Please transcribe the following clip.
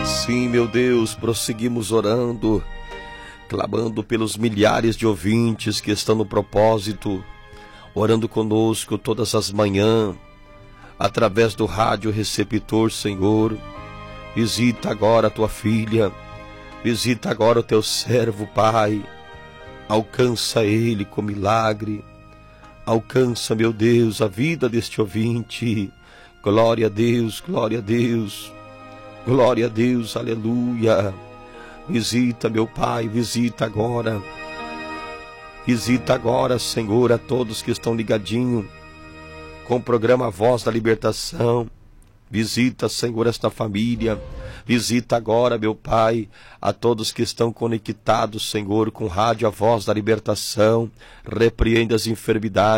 Sim, meu Deus, prosseguimos orando, clamando pelos milhares de ouvintes que estão no propósito, orando conosco todas as manhãs, através do rádio receptor, Senhor. Visita agora a tua filha, visita agora o teu servo, Pai. Alcança ele com milagre, alcança, meu Deus, a vida deste ouvinte. Glória a Deus, glória a Deus, glória a Deus, aleluia. Visita, meu Pai, visita agora, Senhor, a todos que estão ligadinhos com o programa Voz da Libertação. Visita, Senhor, esta família. Visita agora, meu Pai, a todos que estão conectados, Senhor, com rádio A Voz da Libertação. Repreenda as enfermidades.